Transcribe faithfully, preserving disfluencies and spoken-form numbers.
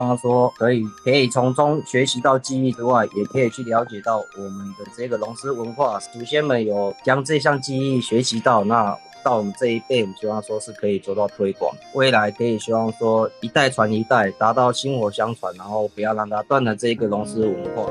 他说可以可以从中学习到技艺之外，也可以去了解到我们的这个龙狮文化，祖先们有将这项技艺学习到，那到我们这一辈，我们希望说是可以做到推广，未来可以希望说一代传一代，达到薪火相传，然后不要让它断了这个龙狮文化。